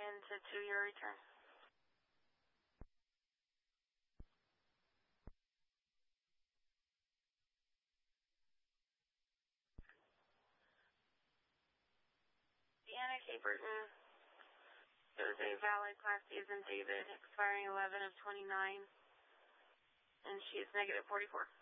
into 2-year return. Deanna K. Burton. It was a valid Class D as in David, expiring 11 of 29, and she is negative 44.